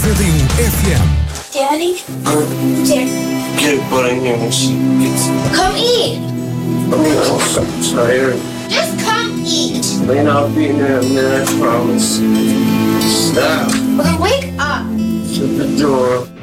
FM. Daddy? Get a butt in here when she gets. Come eat! I'm so tired. Just come eat! Lane, I'll be in there in a minute, I promise. Stop. Well, then wake up! Shut the door.